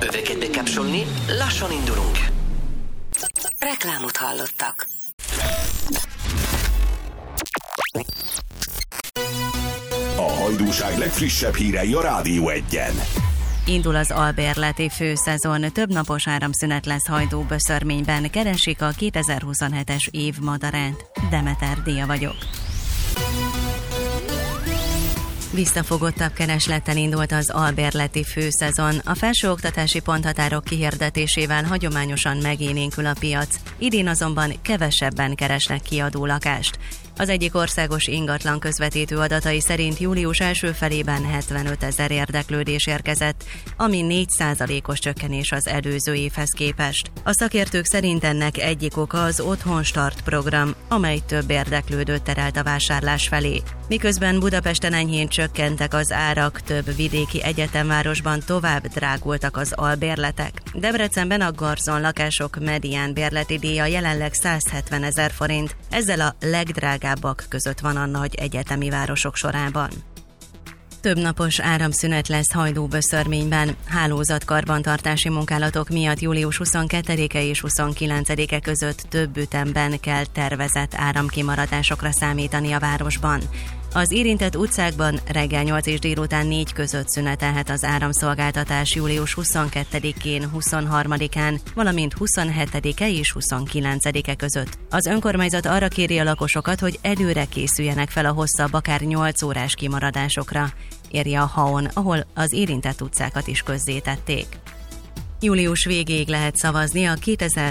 Öveket bekapcsolni, lassan indulunk. Reklámot hallottak. A Hajdúság legfrissebb hírei a Rádió 1-en. Indul az albérleti főszezon, több napos áramszünet lesz Hajdú-Böszörményben, keresik a 2027-es év madarát. Demeter Dia vagyok. Visszafogottabb kereslettel indult az albérleti főszezon. A felsőoktatási ponthatárok kihirdetésével hagyományosan megélénkül a piac, idén azonban kevesebben keresnek kiadó lakást. Az egyik országos ingatlan közvetítő adatai szerint július első felében 75 000 érdeklődés érkezett, ami 4%-os csökkenés az előző évhez képest. A szakértők szerint ennek egyik oka az Otthonstart program, amely több érdeklődőt terelt a vásárlás felé. Miközben Budapesten enyhén csökkentek az árak, több vidéki egyetemvárosban tovább drágultak az albérletek. Debrecenben a Garzon lakások medián bérleti díja jelenleg 170 000 forint, ezzel a legdrágábbak között van a nagy egyetemi városok sorában. Több napos áramszünet lesz Hajdú-Böszörményben. Hálózatkarbantartási munkálatok miatt július 22-e és 29-e között több ütemben kell tervezett áramkimaradásokra számítani a városban. Az érintett utcákban reggel 8 és délután 4 között szünetelhet az áramszolgáltatás július 22-én, 23-án, valamint 27-e és 29-e között. Az önkormányzat arra kéri a lakosokat, hogy előre készüljenek fel a hosszabb, akár 8 órás kimaradásokra, írja a HAON, ahol az érintett utcákat is közzétették. Július végéig lehet szavazni a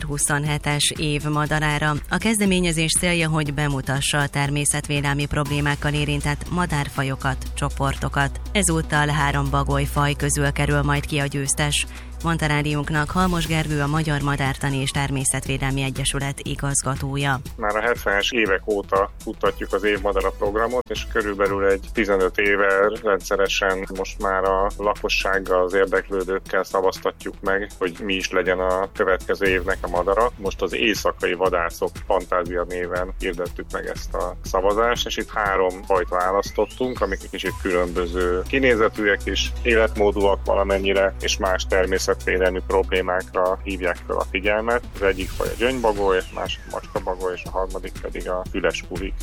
2027-es év madarára. A kezdeményezés célja, hogy bemutassa a természetvédelmi problémákkal érintett madárfajokat, csoportokat. Ezúttal 3 bagolyfaj közül kerül majd ki a győztes, mondta rádiónknak Halmos Gergő, a Magyar Madártani és Természetvédelmi Egyesület igazgatója. Már a 70-es évek óta futtatjuk az évmadara programot, és körülbelül egy 15 éve rendszeresen most már a lakossággal, az érdeklődőkkel szavaztatjuk meg, hogy mi is legyen a következő évnek a madara. Most az éjszakai vadászok fantázia néven hirdettük meg ezt a szavazást, és itt 3 fajt választottunk, amik egy kicsit különböző kinézetűek is, életmódúak valamennyire, és más természetvédelmi problémákra hívják fel a figyelmet. Az egyik faj a gyöngybagoly, a másik macskabagoly, és a harmadik pedig a füles pulik.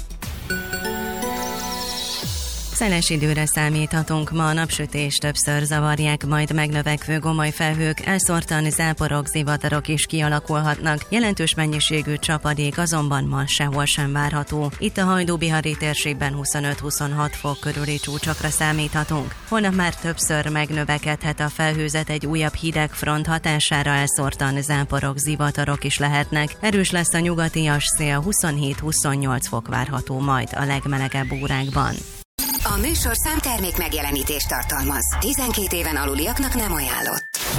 Szeles időre számíthatunk, ma a napsütés többször zavarják, majd megnövekvő gomoly felhők, elszórtan záporok, zivatarok is kialakulhatnak. Jelentős mennyiségű csapadék azonban ma sehol sem várható. Itt a Hajdú-Bihari térségben 25-26 fok körüli csúcsokra számíthatunk. Holnap már többször megnövekedhet a felhőzet, egy újabb hideg front hatására elszórtan záporok, zivatarok is lehetnek. Erős lesz a nyugatias szél, 27-28 fok várható majd a legmelegebb órákban. A műsorszám termék megjelenítést tartalmaz. 12 éven aluliaknak nem ajánlott.